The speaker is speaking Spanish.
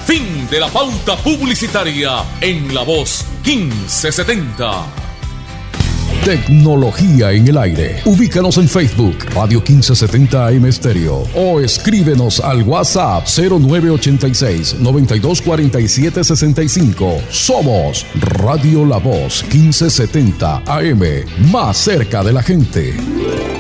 Fin de la pauta publicitaria en La Voz 1570. Tecnología en el aire. Ubícanos en Facebook, Radio 1570 AM Estéreo, o escríbenos al WhatsApp 0986-924765. Somos Radio La Voz 1570 AM, más cerca de la gente.